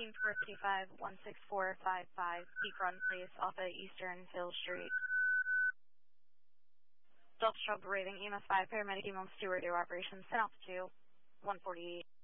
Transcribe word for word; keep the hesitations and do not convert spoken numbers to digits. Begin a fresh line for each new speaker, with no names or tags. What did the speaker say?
Boeing four two five, one six four five five, peak run please, off of Eastern Hill Street. Delta Trouble rating, E M S five, paramedic, E M S two, radio operations, ten altitude, one forty-eight.